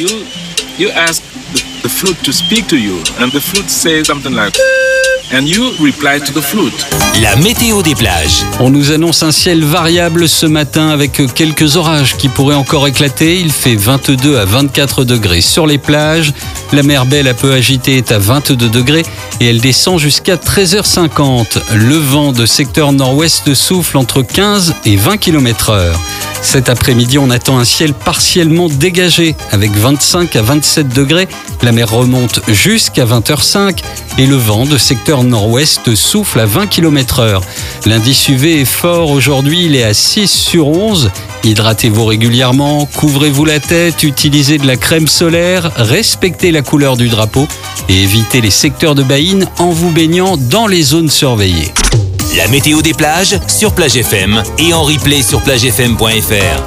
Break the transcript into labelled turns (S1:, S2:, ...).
S1: you ask the flute to speak to you, and the flute says something like, and you reply to the flute.
S2: La météo des plages.
S3: On nous annonce un ciel variable ce matin avec quelques orages qui pourraient encore éclater. Il fait 22 à 24 degrés sur les plages. La mer Belle, un peu agitée, est à 22 degrés et elle descend jusqu'à 13h50. Le vent de secteur nord-ouest souffle entre 15 et 20 km/h. Cet après-midi, on attend un ciel partiellement dégagé avec 25 à 27 degrés. La mer remonte jusqu'à 20h05 et le vent de secteur nord-ouest souffle à 20 km/h. L'indice UV est fort aujourd'hui, il est à 6 sur 11. Hydratez-vous régulièrement, couvrez-vous la tête, utilisez de la crème solaire, respectez la couleur du drapeau et évitez les secteurs de baïnes en vous baignant dans les zones surveillées.
S2: La météo des plages sur Plage FM et en replay sur plagefm.fr.